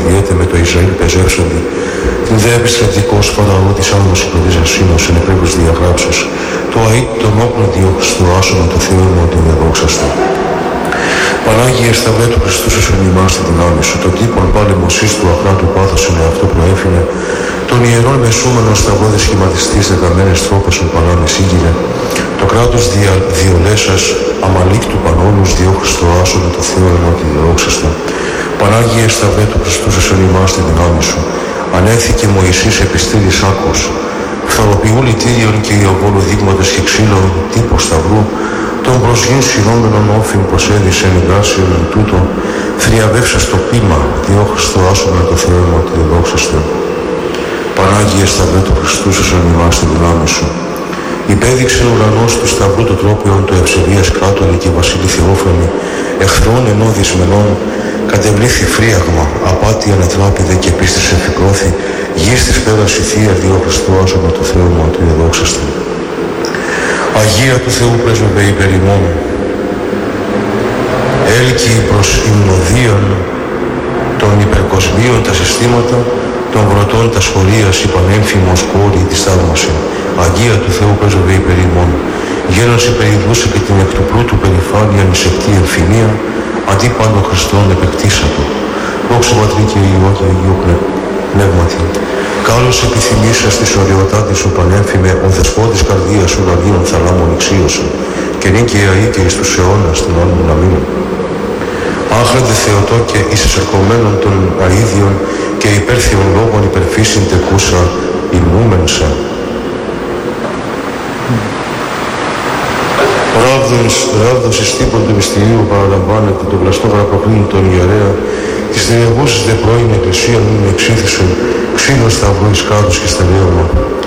διέται με το Ισραήλ πεζεύσαντι, την δε επιστρατικός Φαραώ της άμμος υποδής ασύνος εν επέβρος διαγράψεως, το αΐτ των όπλων διώχστο άσονα το Θεό μου ότι διαδόξαστο. Πανάγιε Σταυρέ του Χριστού σωσον ημάς τη δυνάμει σου, το τύπον πάλεμος εις του αχράτου πάθος εν εαυτό προέφηνε, των ιερών μεσούμενων σταυρόδες σχηματιστής δεκαμένες τρόπεσον παλάμες ήγηρε, το κράτος διολέσας αμαλίκτου πανόλους διώχριστο άσονα το Θεό εν ότι διαδόξαστο. Πανάγιε Σταυρέ του Χριστού σωσον ημάς τη δυνάμει σου, ανέθηκε Μωυσής επιστήλης άκος, φθαροποιού λυτήριον και ιωβόλου δείγματος και ξύλων τύπο σταυρού, των προσγείων συνόμενων όφιν προσέδισεν εγκάσιον εν τούτο, θριαβεύσα στο πείμα, διώχριστο άσονα το Θεό μου ότι διαδόξαστε. Πανάγιε Σταυρέ του Χριστού σωσον ημάς τη δυνάμει σου. Υπέδειξε ο ουρανός του σταυρού του τρόπιον του ευσεβίας κράτορη και βασίλη Θεόφρονη, εχθρών ενώ δυσμενών, κατεβλήθη φρίαγμα, απάτη ανατράπηδε και πίστης εφικρώθη, γης της πέραση θεία διώχριστο άσονα το Θεό μου ότι διαδόξαστε. Αγία του Θεού πρέσβευε υπέρ ημών, έλκει προς υμνοδίαν των υπερκοσμίων τα συστήματα, των βρωτών τα σχολείας η πανέμφημος κόρη της θαύμαση. Αγία του Θεού πρέσβευε υπέρ ημών, γένωση περιδούσε και την εκ του πλούτου περηφάνεια νησεκτή εμφυνία, αντί πάντων Χριστών επεκτήσατο. Δόξα Πατρί και Υιό και Αγίου Πνεύματι. Κάλος επιθυμήσας της οριοτάτης σου πανέμφημε, ο δεσπότης καρδίας σου ουρανίων θαλάμων εξίωσε, και νίκαια ή και εις τους αιώνας την όλων να μείνουν. Άχραντε Θεοτό και εις εισερχομένων των αΐδιων και υπέρθιων λόγων υπερφύσιν τεκούσα ημούμενσα. Ράβδος εις τύπων του μυστηρίου παραλαμβάνεται τον πλαστόγρα προκλήνου των ιερέα, της διεργούσης δε πρώην εκκλησία μου εξήθησον, ξύλος σταυρού εις κάτους και στελέωμα.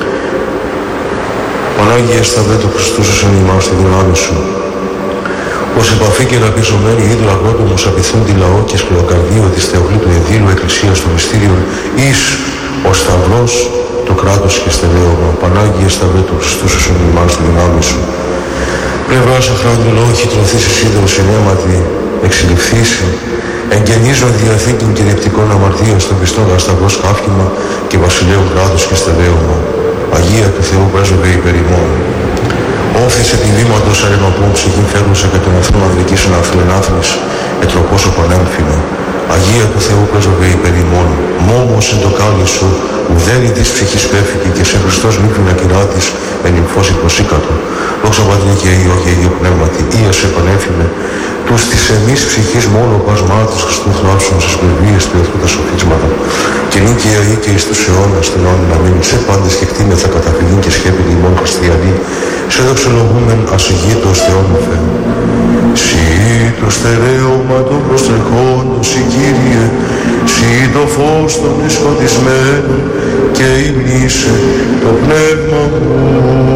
Πανάγιε Σταυρέ του Χριστού σωσον ημάς τη δυνάμει σου. Ως επαφή και ραπιζωμένη ίδρου αγρότομος απειθούν τη λαό και σκληροκαρδίο της Θεοκλήτου Εδήλου εκκλησίας των μυστήριων, εις ο Σταυρός το κράτος και στελέωμα. Πανάγιε Σταυρέ του Χριστού σωσον ημάς τη δυνάμει σου. Πλευράς αχράντου λόγχη τρωθήσει σίδερος ενέματι, εξηλυφθήσει, εγγενίζον διαθήκην και ρεπτικών αμαρτίων στον πιστό σταυρός καύχημα και βασιλέου κράτους και στελέωμα. Αγία του Θεού πρέσβευε υπέρ ημών. Όφθησε τη βήματος αρενοπών ψυχήν φέρνουσα και τον εθνών ανδρικής αναφιλενάθμης, ετροπόσο πανέμφυνε. Αγία του Θεού πρέσβευε υπέρ ημών. Μόμος εν το κάλλι σου, ουδέρι της ψυχής πέφηκε και σε Χριστός μήκυνα κυράτης εν νυμφώσει προσήκατο. Δόξα Πατρί και Υιό και Αγίου Πνεύματι, Ία σε πανέφηνε, τους της εμείς ψυχής μόνο πασμάτης Χριστού θλάψουν στις πλευρίες του εθνού τα σοφίσματα. Και νίκαια ή και εις τους αιώνας την όνει να μείνει σε πάντες και κτήνεθα καταφυγήν και σκέπη ημών χριστιανοί, σε δοξολογούμεν ασυγείτως Θεόν μου Θεέ. Συ το στερέωμα των προστρεχόντων, συ Κύριε, συ το φως των εσκοτισμένων και υμνήσε το πνεύμα μου.